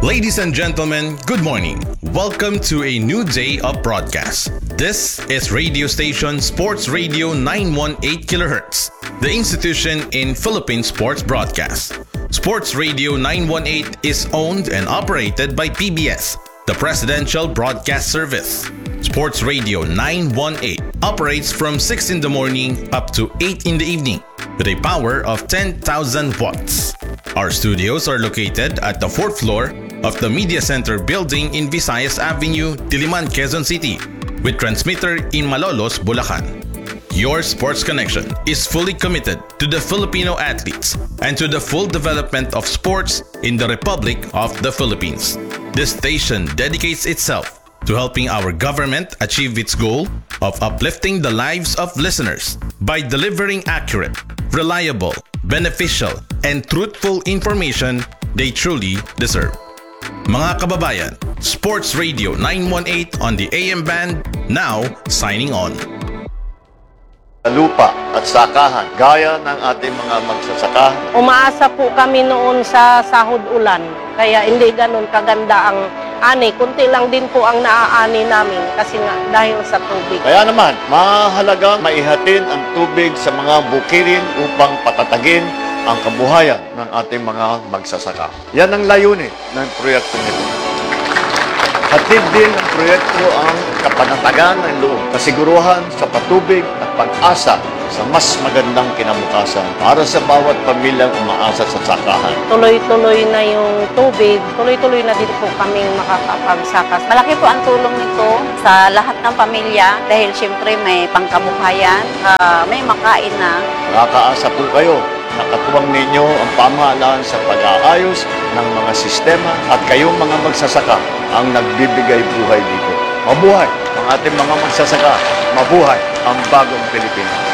Ladies and gentlemen, good morning. Welcome to a new day of broadcast. This is radio station Sports Radio 918 kHz, the institution in Philippine sports broadcast. Sports Radio 918 is owned and operated by PBS, the Presidential Broadcast Service. Sports Radio 918 operates from 6 in the morning up to 8 in the evening with a power of 10,000 watts. Our studios are located at the 4th floor of the Media Center building in Visayas Avenue, Diliman, Quezon City, with transmitter in Malolos, Bulacan. Your sports connection is fully committed to the Filipino athletes and to the full development of sports in the Republic of the Philippines. This station dedicates itself to helping our government achieve its goal of uplifting the lives of listeners by delivering accurate, reliable, beneficial, and truthful information they truly deserve. Mga kababayan, Sports Radio 918 on the AM band, now signing on. Lupa at sakahan, gaya ng ating mga magsasaka. Umaasa po kami noon sa sahod ulan, kaya hindi ganun kaganda ang ani. Kunti lang din po ang naaani namin kasi nga dahil sa tubig. Kaya naman, mahalagang maihatid ang tubig sa mga bukirin upang patatagin ang kabuhayan ng ating mga magsasaka. Yan ang layunin ng proyekto nito. Hatid din ang proyekto ang kapanatagan ng loob, kasiguruhan sa patubig at pag-asa sa mas magandang kinabukasan para sa bawat pamilyang umaasa sa sakahan. Tuloy-tuloy na yung tubig, tuloy-tuloy na din po kaming makakapagsakas. Malaki po ang tulong nito sa lahat ng pamilya dahil siyempre may pangkabuhayan, may makain na. Nakakaasa po kayo. Nakatuwang ninyo ang pamahalaan sa pag-aayos ng mga sistema at kayong mga magsasaka ang nagbibigay buhay dito. Mabuhay ang ating mga magsasaka. Mabuhay ang bagong Pilipinas.